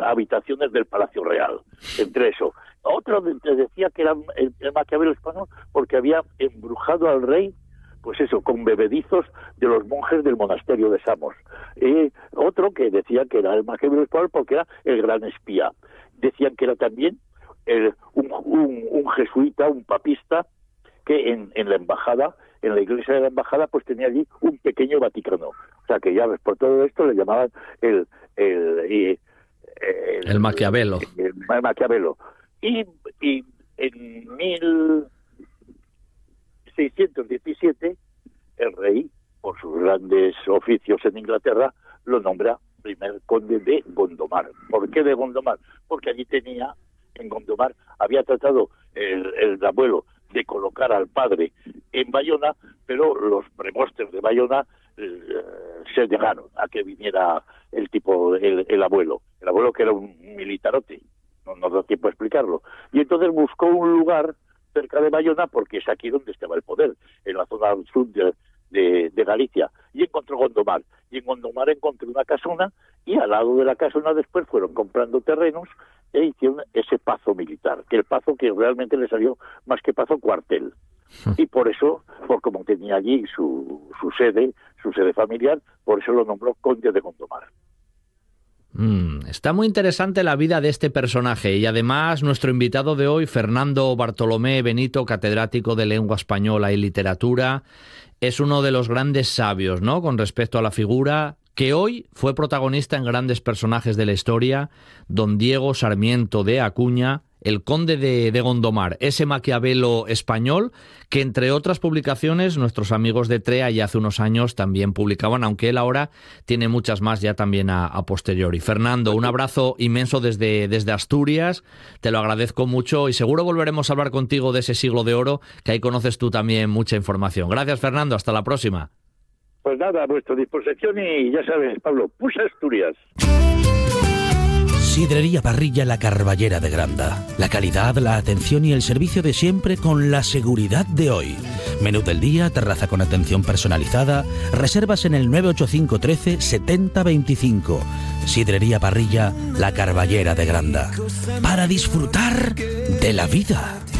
habitaciones del Palacio Real, entre eso. Otro decía que era el Maquiavelo español porque había embrujado al rey, pues eso, con bebedizos de los monjes del monasterio de Samos. Otro que decía que era el Maquiavelo español porque era el gran espía. Decían que era también un jesuita, un papista, que en la embajada, en la iglesia de la embajada, pues tenía allí un pequeño Vaticano. O sea que ya por todo esto le llamaban el Maquiavelo. El Maquiavelo. Y en 1617 el rey, por sus grandes oficios en Inglaterra, lo nombra primer conde de Gondomar. ¿Por qué de Gondomar? Porque allí en Gondomar había tratado el abuelo de colocar al padre en Bayona, pero los prebostes de Bayona se negaron a que viniera el abuelo que era un militarote, no da tiempo a explicarlo, y entonces buscó un lugar cerca de Bayona porque es aquí donde estaba el poder, en la zona sur de Galicia, y encontró Gondomar, y en Gondomar encontró una casona, y al lado de la casona después fueron comprando terrenos e hicieron ese pazo militar, que el pazo que realmente le salió más que pazo, cuartel. Y por eso, como tenía allí su sede familiar, por eso lo nombró conde de Gondomar. Está muy interesante la vida de este personaje y además nuestro invitado de hoy, Fernando Bartolomé Benito, catedrático de Lengua Española y Literatura, es uno de los grandes sabios, ¿no?, con respecto a la figura que hoy fue protagonista en grandes personajes de la historia, don Diego Sarmiento de Acuña, el conde de Gondomar, ese Maquiavelo español que, entre otras publicaciones, nuestros amigos de TREA ya hace unos años también publicaban, aunque él ahora tiene muchas más ya también a posteriori. Fernando, un abrazo inmenso desde Asturias, te lo agradezco mucho y seguro volveremos a hablar contigo de ese siglo de oro, que ahí conoces tú también mucha información. Gracias, Fernando, hasta la próxima. Pues nada, a vuestra disposición y ya sabes, Pablo, puxa Asturias. Sidrería Parrilla La Carballera de Granda. La calidad, la atención y el servicio de siempre con la seguridad de hoy. Menú del día, terraza con atención personalizada. Reservas en el 985 13 70 25. Sidrería Parrilla La Carballera de Granda. Para disfrutar de la vida.